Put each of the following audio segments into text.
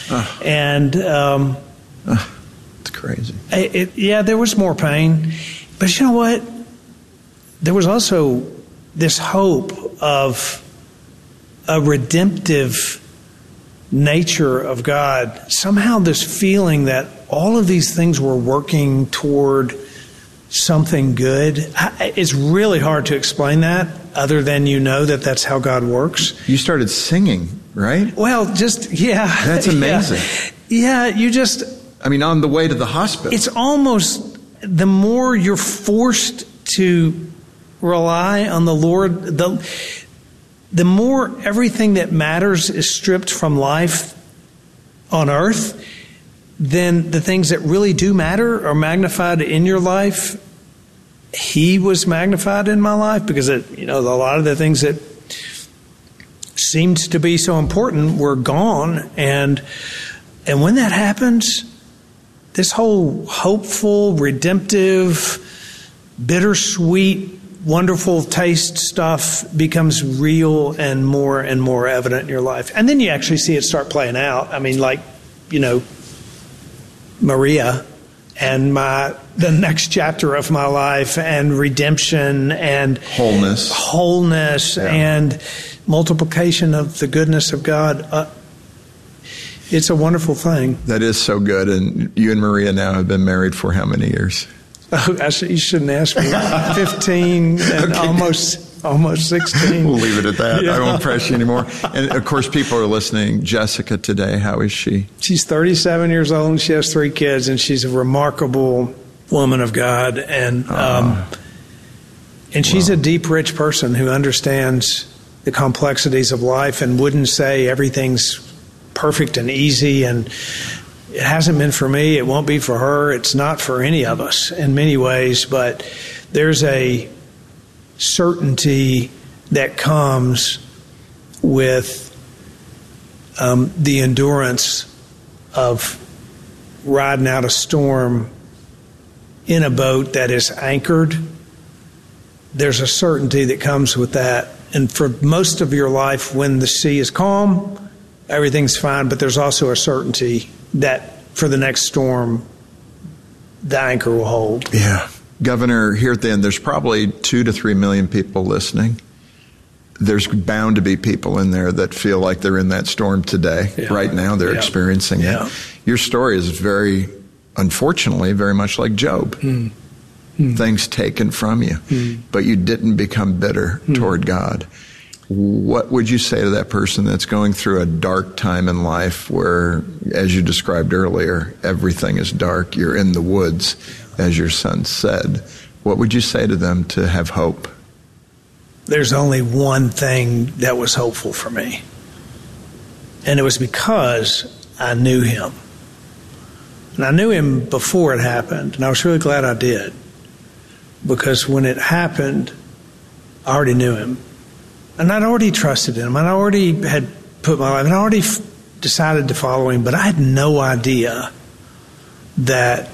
And it's crazy. There was more pain. But you know what? There was also this hope of a redemptive nature of God. Somehow this feeling that all of these things were working toward something good. It's really hard to explain that other than that that's how God works. You started singing, right? Well, That's amazing. Yeah, on the way to the hospital. It's almost, the more you're forced to rely on the Lord, the more everything that matters is stripped from life on earth, then the things that really do matter are magnified in your life. He was magnified in my life because a lot of the things that seemed to be so important were gone. And when that happens, this whole hopeful, redemptive, bittersweet, wonderful taste stuff becomes real and more evident in your life. And then you actually see it start playing out. Maria and the next chapter of my life, and redemption and wholeness and multiplication of the goodness of God. It's a wonderful thing. That is so good. And you and Maria now have been married for how many years? You shouldn't ask me. 15 and almost 16. We'll leave it at that. Yeah. I won't press you anymore. And of course, people are listening. Jessica today, how is she? She's 37 years old and she has 3 kids, and she's a remarkable woman of God. And she's a deep, rich person who understands the complexities of life and wouldn't say everything's perfect and easy, and it hasn't been for me. It won't be for her. It's not for any of us in many ways, but there's a certainty that comes with the endurance of riding out a storm in a boat that is anchored. There's a certainty that comes with that. And for most of your life, when the sea is calm, everything's fine, but there's also a certainty that for the next storm, the anchor will hold. Yeah. Governor, here at the end, there's probably 2 to 3 million people listening. There's bound to be people in there that feel like they're in that storm today. Yeah. Right now, they're experiencing it. Your story is unfortunately, very much like Job. Things taken from you, but you didn't become bitter toward God. What would you say to that person that's going through a dark time in life where, as you described earlier, everything is dark, you're in the woods, as your son said? What would you say to them to have hope? There's only one thing that was hopeful for me, and it was because I knew him. And I knew him before it happened, and I was really glad I did, because when it happened, I already knew him. And I'd already trusted him. And I already had put my life, and I already decided to follow him. But I had no idea that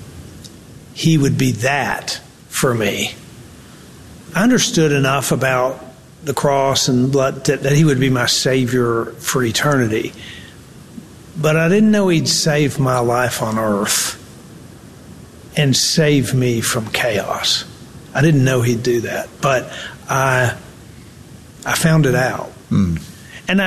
he would be that for me. I understood enough about the cross and blood that he would be my Savior for eternity. But I didn't know he'd save my life on earth and save me from chaos. I didn't know he'd do that. But I found it out. And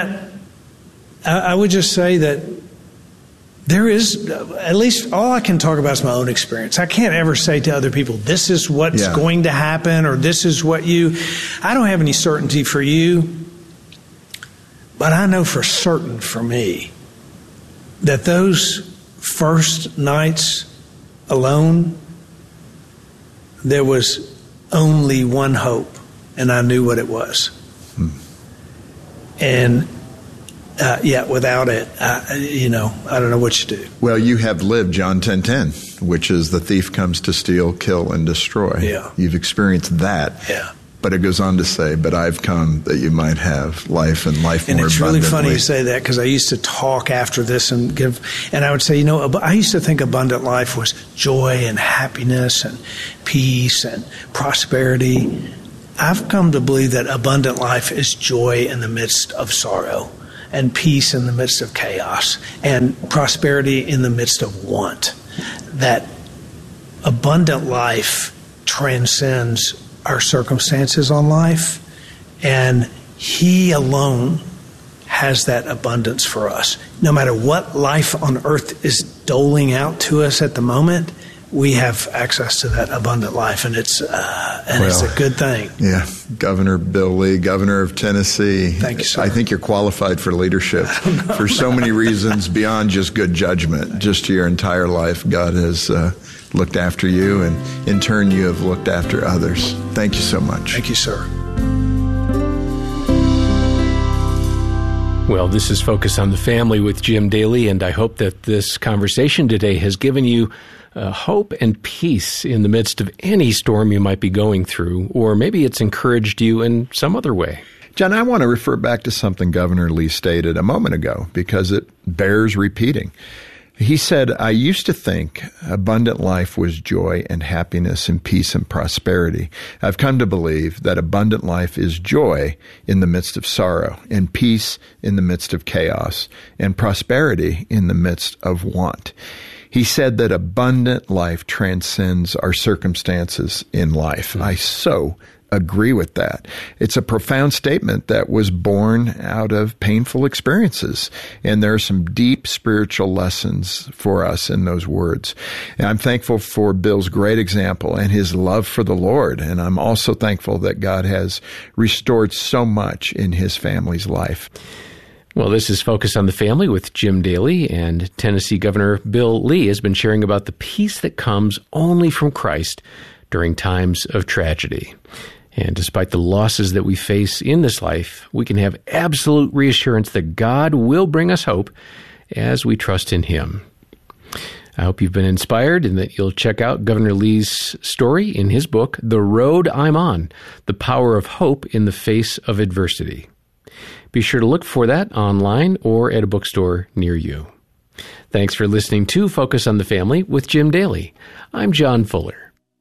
I would just say that there is, at least all I can talk about is my own experience. I can't ever say to other people, this is what's going to happen, or this is what I don't have any certainty for you, but I know for certain for me that those first nights alone, there was only one hope, and I knew what it was. And without it, I don't know what you do. Well, you have lived John 10:10, which is the thief comes to steal, kill, and destroy. Yeah. You've experienced that. Yeah. But it goes on to say, but I've come that you might have life and life more abundantly. And it's really funny you say that, because I used to talk after this and I would say, I used to think abundant life was joy and happiness and peace and prosperity. I've come to believe that abundant life is joy in the midst of sorrow. and peace in the midst of chaos, and prosperity in the midst of want. That abundant life transcends our circumstances on life, and He alone has that abundance for us. No matter what life on earth is doling out to us at the moment, we have access to that abundant life, and it's a good thing. Yeah, Governor Bill Lee, Governor of Tennessee. Thank you, sir. I think you're qualified for leadership for so many reasons beyond just good judgment. Just your entire life, God has looked after you, and in turn, you have looked after others. Thank you so much. Thank you, sir. Well, this is Focus on the Family with Jim Daly, and I hope that this conversation today has given you hope and peace in the midst of any storm you might be going through, or maybe it's encouraged you in some other way. John, I want to refer back to something Governor Lee stated a moment ago because it bears repeating. He said, I used to think abundant life was joy and happiness and peace and prosperity. I've come to believe that abundant life is joy in the midst of sorrow, and peace in the midst of chaos, and prosperity in the midst of want. He said that abundant life transcends our circumstances in life. I so agree with that. It's a profound statement that was born out of painful experiences. And there are some deep spiritual lessons for us in those words. And I'm thankful for Bill's great example and his love for the Lord. And I'm also thankful that God has restored so much in his family's life. Well, this is Focus on the Family with Jim Daly, and Tennessee Governor Bill Lee has been sharing about the peace that comes only from Christ during times of tragedy. And despite the losses that we face in this life, we can have absolute reassurance that God will bring us hope as we trust in Him. I hope you've been inspired and that you'll check out Governor Lee's story in his book, The Road I'm On, The Power of Hope in the Face of Adversity. Be sure to look for that online or at a bookstore near you. Thanks for listening to Focus on the Family with Jim Daly. I'm John Fuller.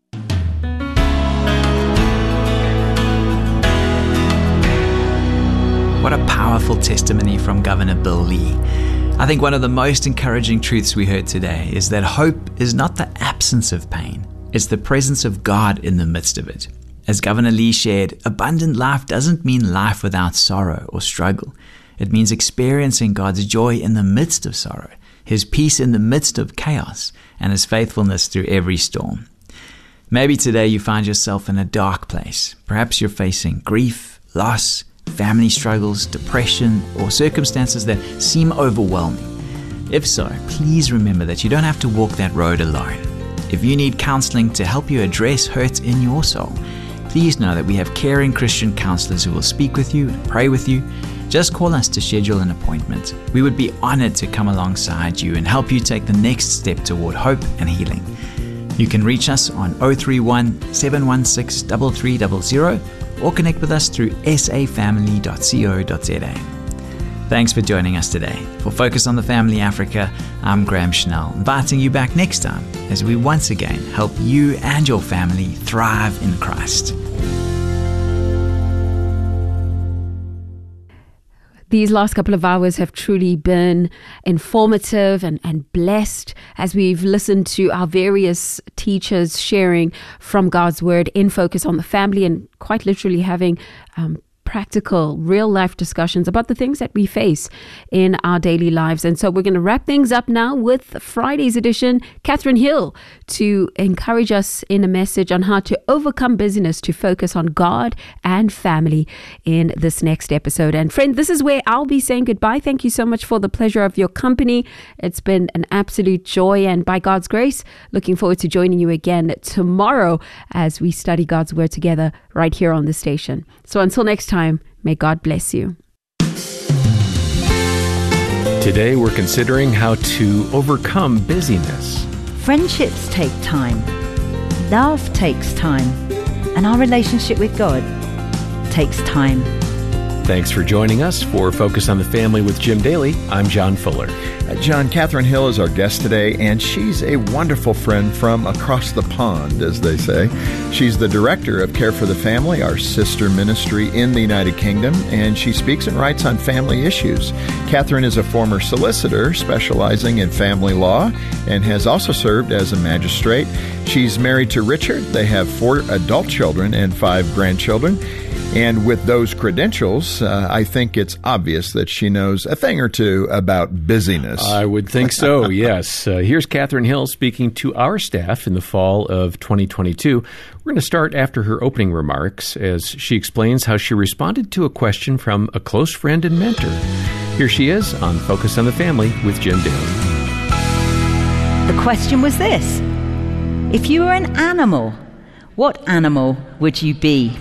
What a powerful testimony from Governor Bill Lee. I think one of the most encouraging truths we heard today is that hope is not the absence of pain, it's the presence of God in the midst of it. As Governor Lee shared, abundant life doesn't mean life without sorrow or struggle. It means experiencing God's joy in the midst of sorrow, His peace in the midst of chaos, and His faithfulness through every storm. Maybe today you find yourself in a dark place. Perhaps you're facing grief, loss, family struggles, depression, or circumstances that seem overwhelming. If so, please remember that you don't have to walk that road alone. If you need counseling to help you address hurt in your soul, please know that we have caring Christian counselors who will speak with you and pray with you. Just call us to schedule an appointment. We would be honored to come alongside you and help you take the next step toward hope and healing. You can reach us on 031 716 3300 or connect with us through safamily.co.za. Thanks for joining us today. For Focus on the Family Africa, I'm Graham Schnell, inviting you back next time as we once again help you and your family thrive in Christ. These last couple of hours have truly been informative and blessed as we've listened to our various teachers sharing from God's Word in Focus on the Family, and quite literally having practical, real-life discussions about the things that we face in our daily lives. And so we're going to wrap things up now with Friday's edition, Catherine Hill, to encourage us in a message on how to overcome busyness to focus on God and family in this next episode. And friend, this is where I'll be saying goodbye. Thank you so much for the pleasure of your company. It's been an absolute joy, and by God's grace, looking forward to joining you again tomorrow as we study God's Word together right here on the station. So until next time, may God bless you. Today we're considering how to overcome busyness. Friendships take time. Love takes time. And our relationship with God takes time. Thanks for joining us for Focus on the Family with Jim Daly. I'm John Fuller. John, Catherine Hill is our guest today, and she's a wonderful friend from across the pond, as they say. She's the director of Care for the Family, our sister ministry in the United Kingdom, and she speaks and writes on family issues. Catherine is a former solicitor specializing in family law and has also served as a magistrate. She's married to Richard. They have 4 adult children and 5 grandchildren. And with those credentials, I think it's obvious that she knows a thing or two about busyness. I would think so, yes. Here's Catherine Hill speaking to our staff in the fall of 2022. We're going to start after her opening remarks as she explains how she responded to a question from a close friend and mentor. Here she is on Focus on the Family with Jim Daly. The question was this: if you were an animal, what animal would you be?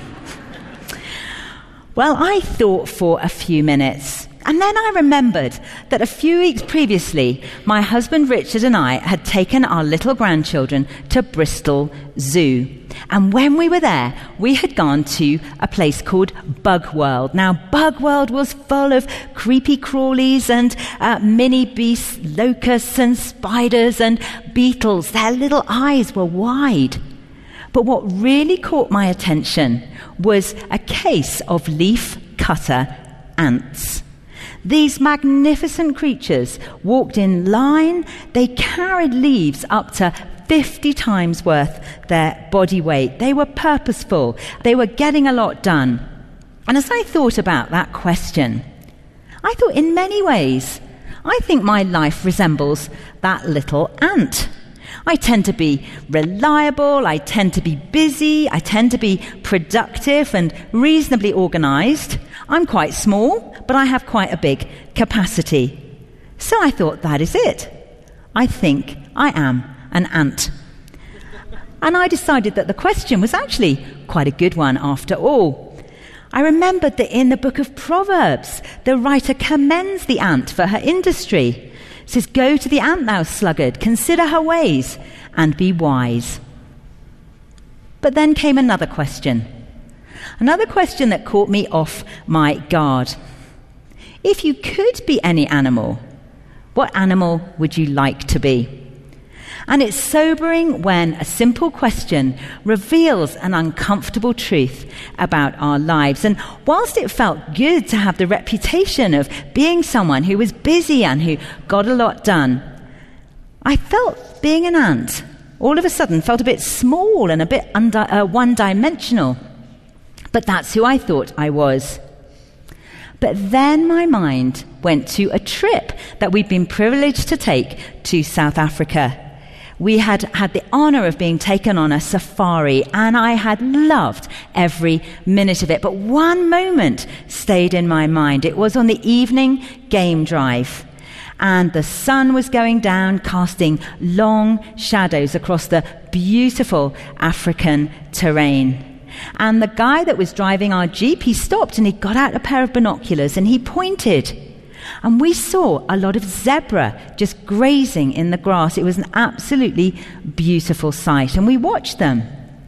Well, I thought for a few minutes, and then I remembered that a few weeks previously, my husband Richard and I had taken our little grandchildren to Bristol Zoo. And when we were there, we had gone to a place called Bug World. Now, Bug World was full of creepy crawlies and mini beasts, locusts and spiders and beetles. Their little eyes were wide. But what really caught my attention was a case of leaf-cutter ants. These magnificent creatures walked in line. They carried leaves up to 50 times worth their body weight. They were purposeful. They were getting a lot done. And as I thought about that question, I thought in many ways, I think my life resembles that little ant. I tend to be reliable, I tend to be busy, I tend to be productive and reasonably organized. I'm quite small, but I have quite a big capacity. So I thought, that is it. I think I am an ant. And I decided that the question was actually quite a good one after all. I remembered that in the book of Proverbs, the writer commends the ant for her industry. It says, "Go to the ant, thou sluggard, consider her ways, and be wise." But then came another question that caught me off my guard. If you could be any animal, what animal would you like to be? And it's sobering when a simple question reveals an uncomfortable truth about our lives. And whilst it felt good to have the reputation of being someone who was busy and who got a lot done, I felt being an ant all of a sudden felt a bit small and a bit one-dimensional. But that's who I thought I was. But then my mind went to a trip that we'd been privileged to take to South Africa. We had had the honor of being taken on a safari, and I had loved every minute of it. But one moment stayed in my mind. It was on the evening game drive, and the sun was going down, casting long shadows across the beautiful African terrain. And the guy that was driving our Jeep, he stopped and he got out a pair of binoculars and he pointed. And we saw a lot of zebra just grazing in the grass. It was an absolutely beautiful sight. And we watched them.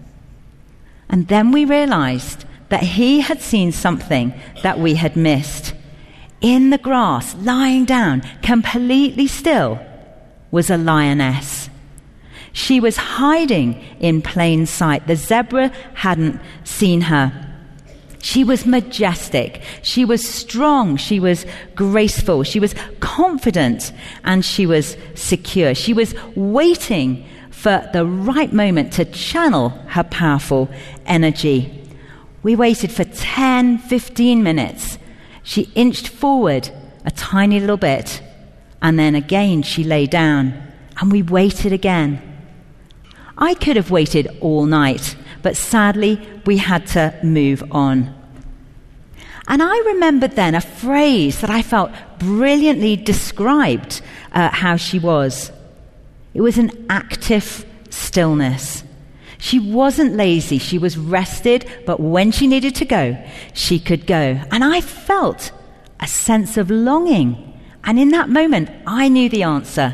And then we realized that he had seen something that we had missed. In the grass, lying down, completely still, was a lioness. She was hiding in plain sight. The zebra hadn't seen her. She was majestic, she was strong, she was graceful, she was confident, and she was secure. She was waiting for the right moment to channel her powerful energy. We waited for 10, 15 minutes. She inched forward a tiny little bit, and then again she lay down, and we waited again. I could have waited all night, but sadly, we had to move on. And I remembered then a phrase that I felt brilliantly described how she was. It was an active stillness. She wasn't lazy, she was rested, but when she needed to go, she could go. And I felt a sense of longing. And in that moment, I knew the answer.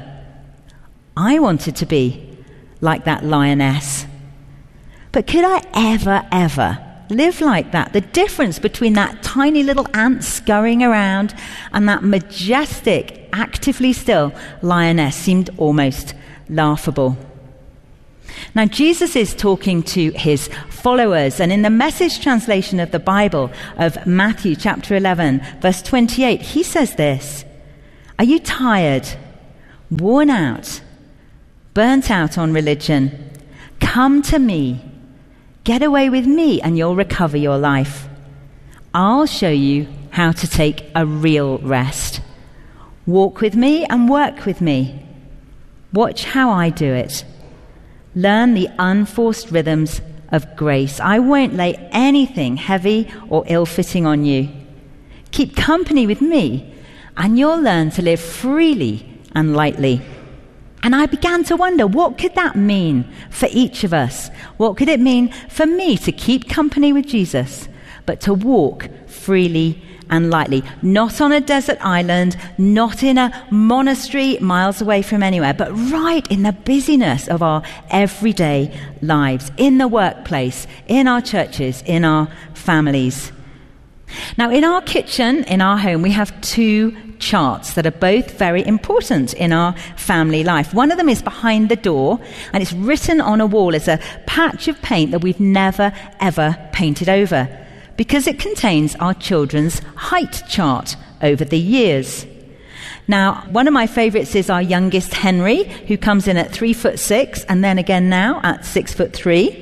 I wanted to be like that lioness. But could I ever live like that. The difference between that tiny little ant scurrying around and that majestic, actively still lioness seemed almost laughable. Now, Jesus is talking to his followers, and in the Message translation of the Bible of Matthew chapter 11, verse 28, he says this: "Are you tired, worn out, burnt out on religion? Come to me. Get away with me and you'll recover your life. I'll show you how to take a real rest. Walk with me and work with me. Watch how I do it. Learn the unforced rhythms of grace. I won't lay anything heavy or ill-fitting on you. Keep company with me and you'll learn to live freely and lightly." And I began to wonder, what could that mean for each of us? What could it mean for me to keep company with Jesus, but to walk freely and lightly? Not on a desert island, not in a monastery miles away from anywhere, but right in the busyness of our everyday lives, in the workplace, in our churches, in our families. Now, in our kitchen, in our home, we have two charts that are both very important in our family life. One of them is behind the door, and it's written on a wall as a patch of paint that we've never, ever painted over, because it contains our children's height chart over the years. Now, one of my favourites is our youngest, Henry, who comes in at 3'6", and then again now at 6'3".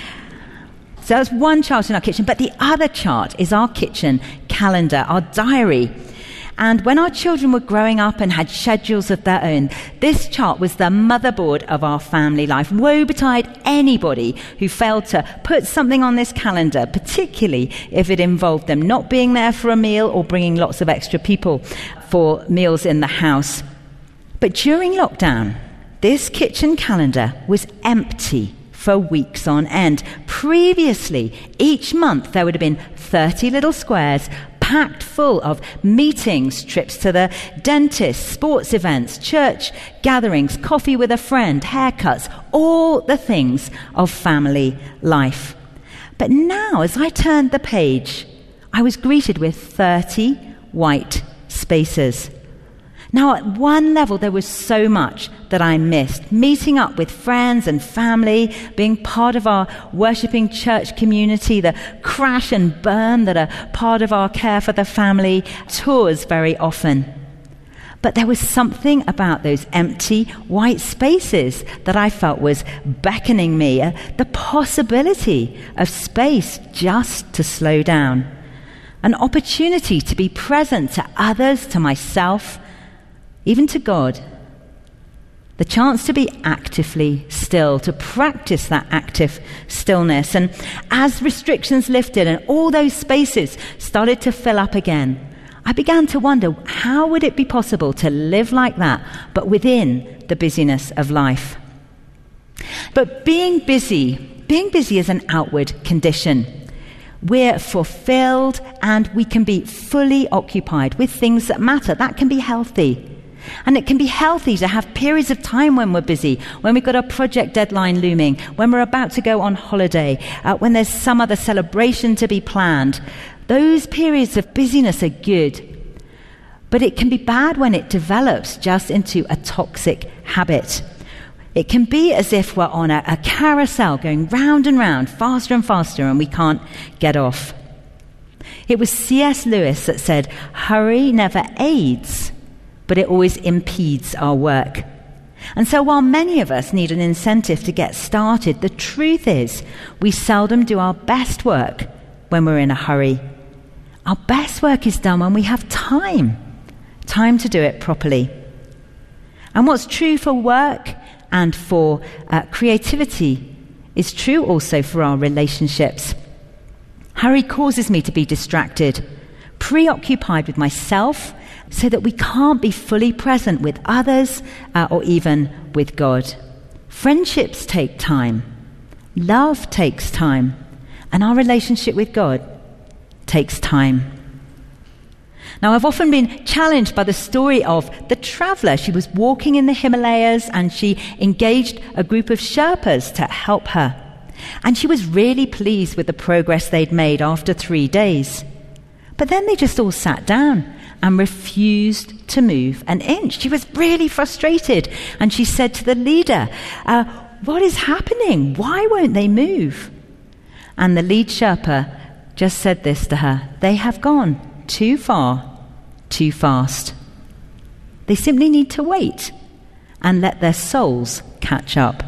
So that's one chart in our kitchen, but the other chart is our kitchen calendar, our diary. And when our children were growing up and had schedules of their own, this chart was the motherboard of our family life. Woe betide anybody who failed to put something on this calendar, particularly if it involved them not being there for a meal or bringing lots of extra people for meals in the house. But during lockdown, this kitchen calendar was empty for weeks on end. Previously, each month there would have been 30 little squares packed full of meetings, trips to the dentist, sports events, church gatherings, coffee with a friend, haircuts, all the things of family life. But now, as I turned the page, I was greeted with 30 white spaces. Now, at one level, there was so much that I missed. Meeting up with friends and family, being part of our worshipping church community, the crash and burn that are part of our care for the family, tours very often. But there was something about those empty white spaces that I felt was beckoning me, the possibility of space just to slow down, an opportunity to be present to others, to myself, even to God. The chance to be actively still, to practice that active stillness. And as restrictions lifted and all those spaces started to fill up again, I began to wonder, how would it be possible to live like that, but within the busyness of life? But being busy is an outward condition. We're fulfilled and we can be fully occupied with things that matter. That can be healthy. And it can be healthy to have periods of time when we're busy, when we've got a project deadline looming, when we're about to go on holiday, when there's some other celebration to be planned. Those periods of busyness are good. But it can be bad when it develops just into a toxic habit. It can be as if we're on a carousel going round and round, faster and faster, and we can't get off. It was C.S. Lewis that said, "Hurry never aids, but it always impedes our work." And so while many of us need an incentive to get started, the truth is we seldom do our best work when we're in a hurry. Our best work is done when we have time to do it properly. And what's true for work and for creativity is true also for our relationships. Hurry causes me to be distracted, preoccupied with myself, so that we can't be fully present with others or even with God. Friendships take time. Love takes time. And our relationship with God takes time. Now, I've often been challenged by the story of the traveller. She was walking in the Himalayas and she engaged a group of Sherpas to help her. And she was really pleased with the progress they'd made after 3 days. But then they just all sat down and refused to move an inch. She was really frustrated, and she said to the leader, what is happening? Why won't they move? And the lead Sherpa just said this to her: they have gone too far, too fast. They simply need to wait and let their souls catch up.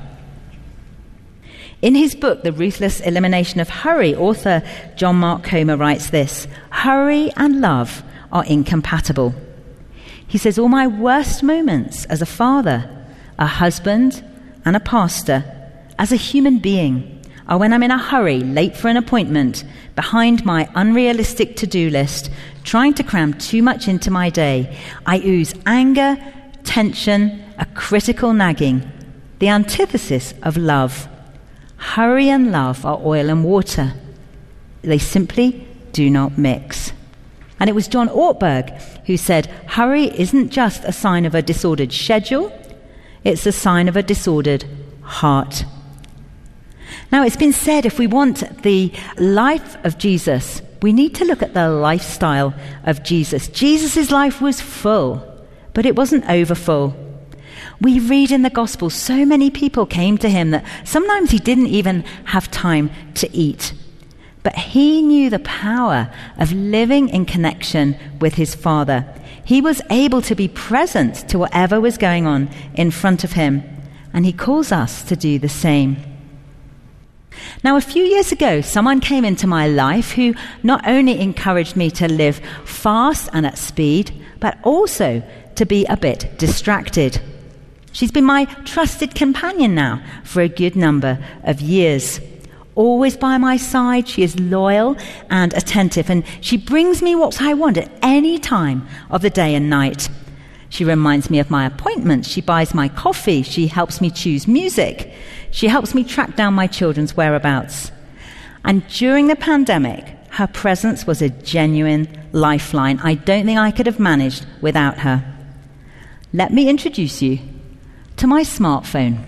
In his book, The Ruthless Elimination of Hurry, author John Mark Comer writes this: hurry and love are incompatible. He says, all my worst moments as a father, a husband, and a pastor, as a human being, are when I'm in a hurry, late for an appointment, behind my unrealistic to-do list, trying to cram too much into my day. I ooze anger, tension, a critical nagging, the antithesis of love. Hurry and love are oil and water. They simply do not mix. And it was John Ortberg who said, hurry isn't just a sign of a disordered schedule, it's a sign of a disordered heart. Now, it's been said, if we want the life of Jesus, we need to look at the lifestyle of Jesus. Jesus' life was full, but it wasn't overfull. We read in the Gospels so many people came to him that sometimes he didn't even have time to eat. But he knew the power of living in connection with his Father. He was able to be present to whatever was going on in front of him, and he calls us to do the same. Now, a few years ago, someone came into my life who not only encouraged me to live fast and at speed, but also to be a bit distracted. She's been my trusted companion now for a good number of years. Always by my side, she is loyal and attentive, and she brings me what I want at any time of the day and night. She reminds me of my appointments. She buys my coffee. She helps me choose music. She helps me track down my children's whereabouts. And during the pandemic, her presence was a genuine lifeline. I don't think I could have managed without her. Let me introduce you to my smartphone.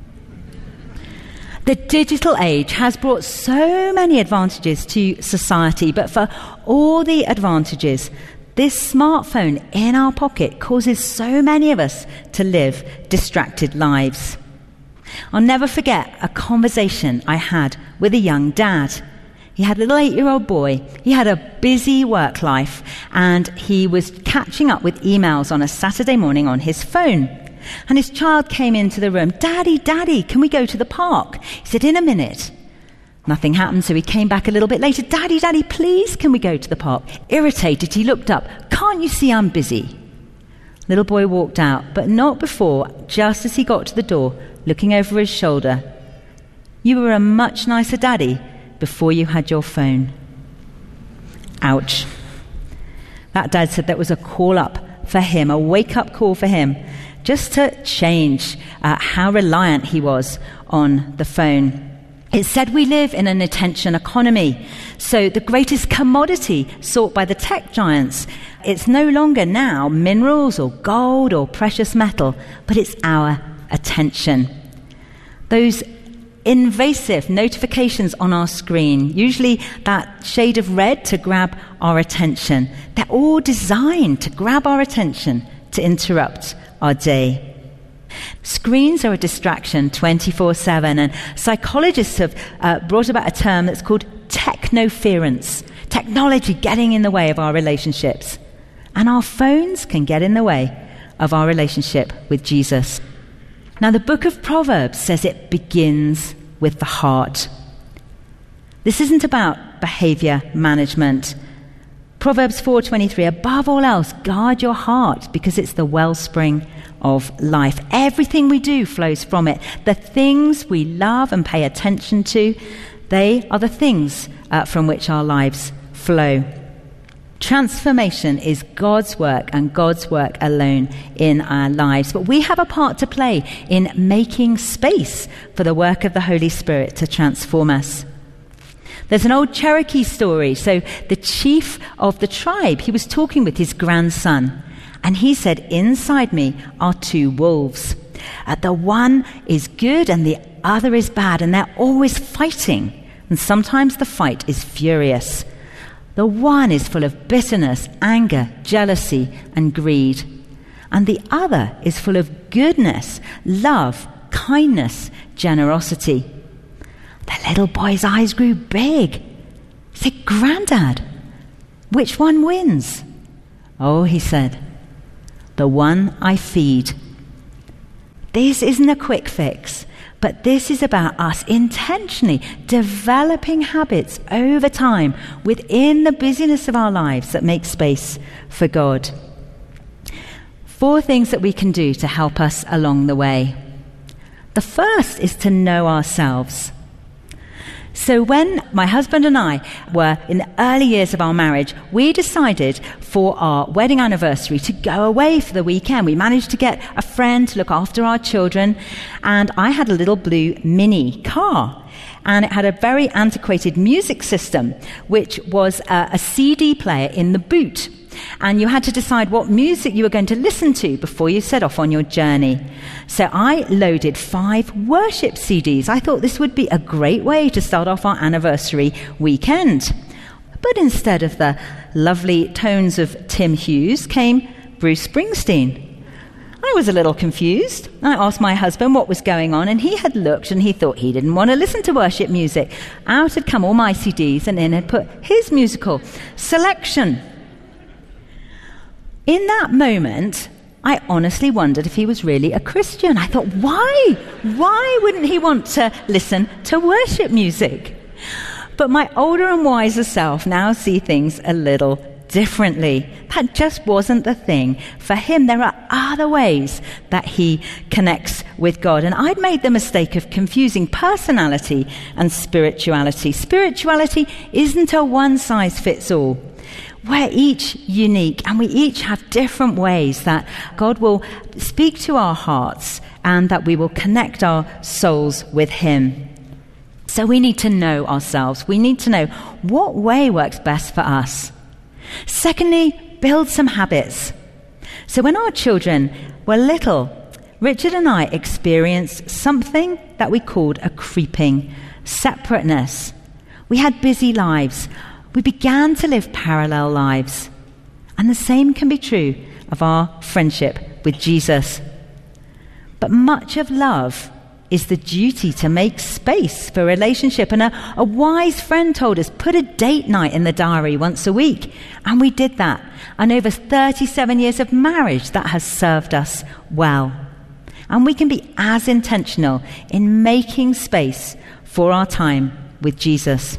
The digital age has brought so many advantages to society, but for all the advantages, this smartphone in our pocket causes so many of us to live distracted lives. I'll never forget a conversation I had with a young dad. He had a little 8-year-old boy. He had a busy work life, and he was catching up with emails on a Saturday morning on his phone. And his child came into the room. Daddy, can we go to the park? He said, in a minute. Nothing happened, so he came back a little bit later. Daddy, please, can we go to the park? Irritated, he looked up. Can't you see I'm busy? Little boy walked out, but not before, just as he got to the door, looking over his shoulder. You were a much nicer daddy before you had your phone. Ouch. That dad said that was a call up for him, a wake-up call for him, just to change how reliant he was on the phone. It said we live in an attention economy, so the greatest commodity sought by the tech giants, it's no longer now minerals or gold or precious metal, but it's our attention. Those invasive notifications on our screen, usually that shade of red to grab our attention, they're all designed to grab our attention, to interrupt our day. Screens are a distraction 24/7, and psychologists have brought about a term that's called technoference. Technology getting in the way of our relationships. And our phones can get in the way of our relationship with Jesus. Now, the book of Proverbs says it begins with the heart. This isn't about behavior management. Proverbs 4:23, above all else, guard your heart, because it's the wellspring of life. Everything we do flows from it. The things we love and pay attention to, they are the things from which our lives flow. Transformation is God's work and God's work alone in our lives. But we have a part to play in making space for the work of the Holy Spirit to transform us. There's an old Cherokee story. So the chief of the tribe, he was talking with his grandson, and he said, inside me are 2 wolves. The one is good and the other is bad, and they're always fighting. And sometimes the fight is furious. The one is full of bitterness, anger, jealousy, and greed. And the other is full of goodness, love, kindness, generosity. The little boy's eyes grew big. He said, "Grandad, which one wins?" "Oh," he said, "the one I feed." This isn't a quick fix, but this is about us intentionally developing habits over time within the busyness of our lives that make space for God. 4 things that we can do to help us along the way. The first is to know ourselves. So when my husband and I were in the early years of our marriage, we decided for our wedding anniversary to go away for the weekend. We managed to get a friend to look after our children, and I had a little blue Mini car. And it had a very antiquated music system, which was a CD player in the boot. And you had to decide what music you were going to listen to before you set off on your journey. So I loaded 5 worship CDs. I thought this would be a great way to start off our anniversary weekend. But instead of the lovely tones of Tim Hughes came Bruce Springsteen. I was a little confused. I asked my husband what was going on, and he had looked and he thought he didn't want to listen to worship music. Out had come all my CDs, and in had put his musical selection. In that moment, I honestly wondered if he was really a Christian. I thought, why? Why wouldn't he want to listen to worship music? But my older and wiser self now see things a little differently. That just wasn't the thing. For him, there are other ways that he connects with God. And I'd made the mistake of confusing personality and spirituality. Spirituality isn't a one-size-fits-all. We're each unique, and we each have different ways that God will speak to our hearts and that we will connect our souls with him. So we need to know ourselves. We need to know what way works best for us. Secondly, build some habits. So when our children were little, Richard and I experienced something that we called a creeping separateness. We had busy lives. We began to live parallel lives. And the same can be true of our friendship with Jesus. But much of love is the duty to make space for relationship. And a wise friend told us, put a date night in the diary once a week. And we did that. And over 37 years of marriage, that has served us well. And we can be as intentional in making space for our time with Jesus.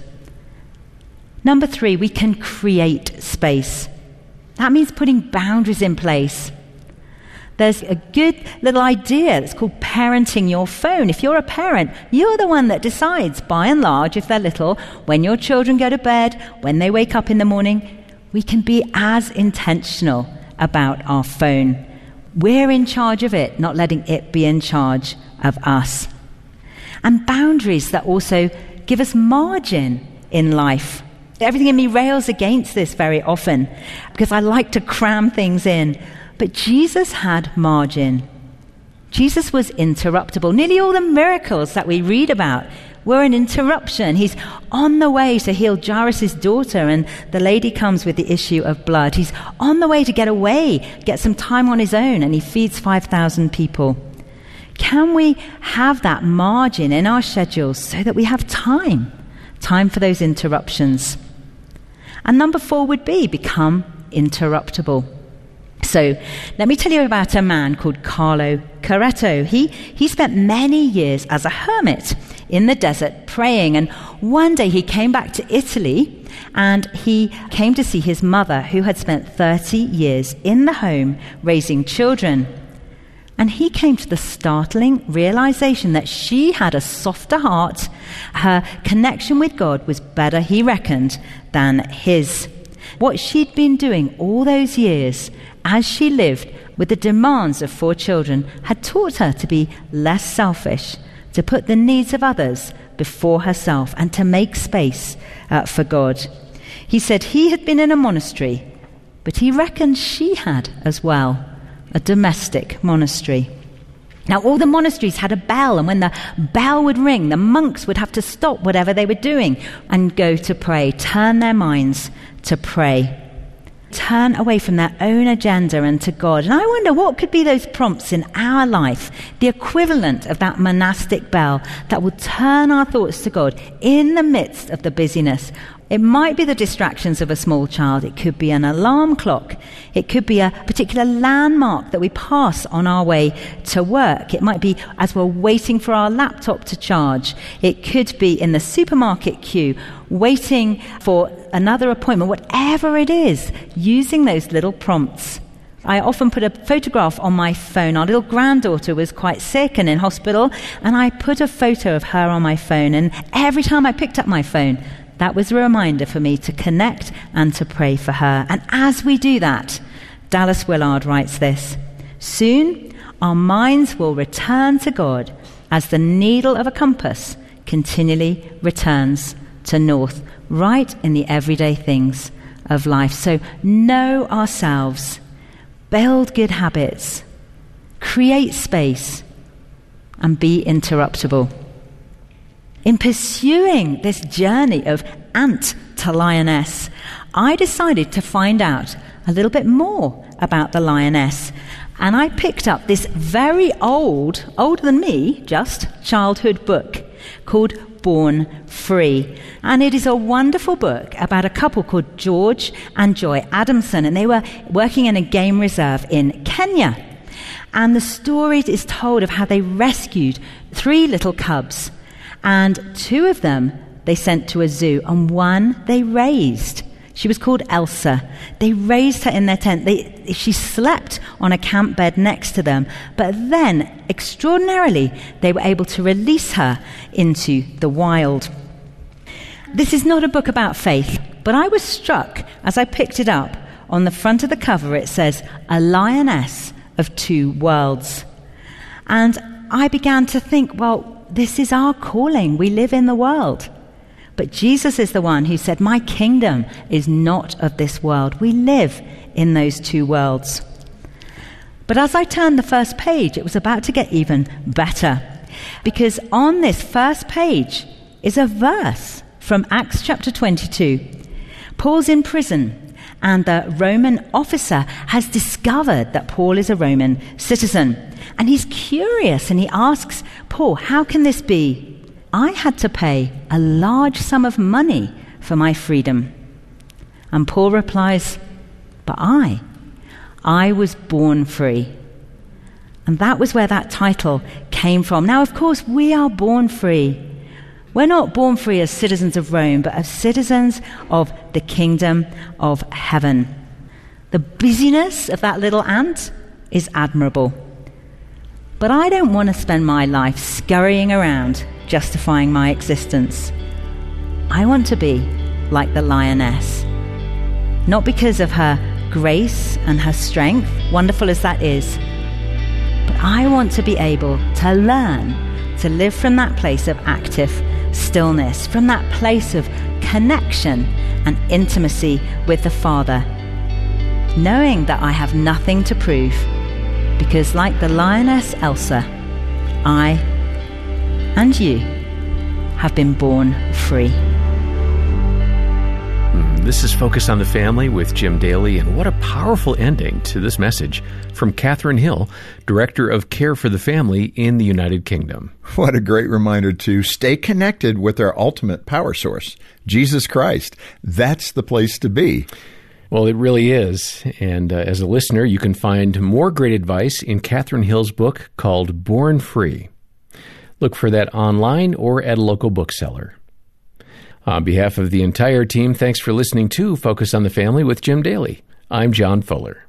Number 3, we can create space. That means putting boundaries in place. There's a good little idea that's called parenting your phone. If you're a parent, you're the one that decides, by and large, if they're little, when your children go to bed, when they wake up in the morning. We can be as intentional about our phone. We're in charge of it, not letting it be in charge of us. And boundaries that also give us margin in life. Everything in me rails against this very often because I like to cram things in. But Jesus had margin. Jesus was interruptible. Nearly all the miracles that we read about were an interruption. He's on the way to heal Jairus' daughter, and the lady comes with the issue of blood. He's on the way to get away, get some time on his own, and he feeds 5,000 people. Can we have that margin in our schedules so that we have time for those interruptions? And number 4 would be become interruptible. So let me tell you about a man called Carlo Carretto. He spent many years as a hermit in the desert praying, and one day he came back to Italy and he came to see his mother, who had spent 30 years in the home raising children. And he came to the startling realization that she had a softer heart. Her connection with God was better, he reckoned, than his. What she'd been doing all those years as she lived with the demands of 4 children had taught her to be less selfish, to put the needs of others before herself, and to make space for God. He said he had been in a monastery, but he reckoned she had as well, a domestic monastery. Now, all the monasteries had a bell, and when the bell would ring, the monks would have to stop whatever they were doing and go to pray, turn their minds to pray, turn away from their own agenda and to God. And I wonder what could be those prompts in our life, the equivalent of that monastic bell that will turn our thoughts to God in the midst of the busyness. It might be the distractions of a small child. It could be an alarm clock. It could be a particular landmark that we pass on our way to work. It might be as we're waiting for our laptop to charge. It could be in the supermarket queue, waiting for another appointment. Whatever it is, using those little prompts. I often put a photograph on my phone. Our little granddaughter was quite sick and in hospital, and I put a photo of her on my phone. And every time I picked up my phone, that was a reminder for me to connect and to pray for her. And as we do that, Dallas Willard writes this: soon our minds will return to God as the needle of a compass continually returns to north, right in the everyday things of life. So know ourselves, build good habits, create space, and be interruptible. In pursuing this journey of ant to lioness, I decided to find out a little bit more about the lioness. And I picked up this very older than me, just, childhood book called Born Free. And it is a wonderful book about a couple called George and Joy Adamson. And they were working in a game reserve in Kenya. And the story is told of how they rescued 3 little cubs. And 2 of them they sent to a zoo, and 1 they raised. She was called Elsa. They raised her in their tent. She slept on a camp bed next to them. But then, extraordinarily, they were able to release her into the wild. This is not a book about faith, but I was struck as I picked it up. On the front of the cover, it says, "A lioness of 2 worlds." And I began to think, well, this is our calling. We live in the world. But Jesus is the one who said, "My kingdom is not of this world." We live in those 2 worlds. But as I turned the first page, it was about to get even better. Because on this first page is a verse from Acts chapter 22. Paul's in prison, and the Roman officer has discovered that Paul is a Roman citizen. And he's curious, and he asks Paul, "How can this be? I had to pay a large sum of money for my freedom." And Paul replies, "But I was born free." And that was where that title came from. Now, of course, we are born free. We're not born free as citizens of Rome, but as citizens of the kingdom of heaven. The busyness of that little ant is admirable. But I don't want to spend my life scurrying around justifying my existence. I want to be like the lioness. Not because of her grace and her strength, wonderful as that is, but I want to be able to learn to live from that place of active stillness, from that place of connection and intimacy with the Father, knowing that I have nothing to prove, because like the lioness Elsa, I and you have been born free. This is Focus on the Family with Jim Daly, and what a powerful ending to this message from Catherine Hill, Director of Care for the Family in the United Kingdom. What a great reminder to stay connected with our ultimate power source, Jesus Christ. That's the place to be. Well, it really is. And as a listener, you can find more great advice in Catherine Hill's book called Born Free. Look for that online or at a local bookseller. On behalf of the entire team, thanks for listening to Focus on the Family with Jim Daly. I'm John Fuller.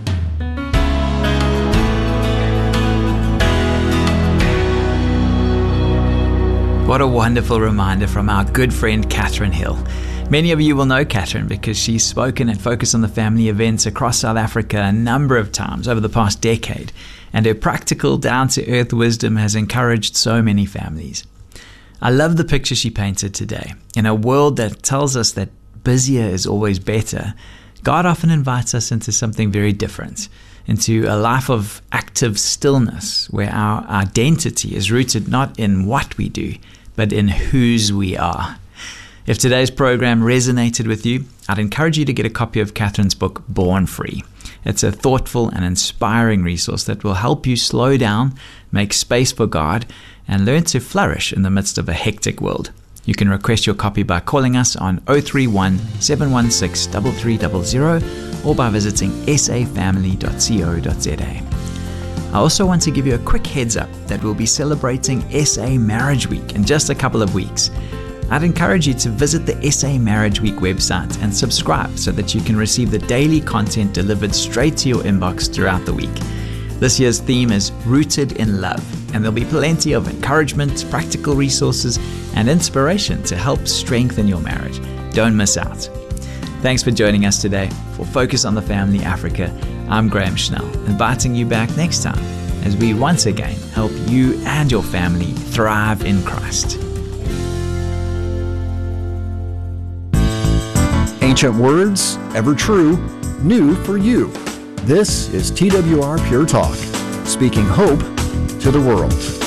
What a wonderful reminder from our good friend Catherine Hill. Many of you will know Catherine because she's spoken at Focus on the Family events across South Africa a number of times over the past decade, and her practical, down-to-earth wisdom has encouraged so many families. I love the picture she painted today. In a world that tells us that busier is always better, God often invites us into something very different, into a life of active stillness where our identity is rooted not in what we do, but in whose we are. If today's program resonated with you, I'd encourage you to get a copy of Catherine's book, Born Free. It's a thoughtful and inspiring resource that will help you slow down, make space for God, and learn to flourish in the midst of a hectic world. You can request your copy by calling us on 031 716 3300 or by visiting safamily.co.za. I also want to give you a quick heads up that we'll be celebrating SA Marriage Week in just a couple of weeks. I'd encourage you to visit the SA Marriage Week website and subscribe so that you can receive the daily content delivered straight to your inbox throughout the week. This year's theme is Rooted in Love, and there'll be plenty of encouragement, practical resources, and inspiration to help strengthen your marriage. Don't miss out. Thanks for joining us today for Focus on the Family Africa. I'm Graham Schnell, inviting you back next time as we once again help you and your family thrive in Christ. Ancient words, ever true, new for you. This is TWR Pure Talk, speaking hope to the world.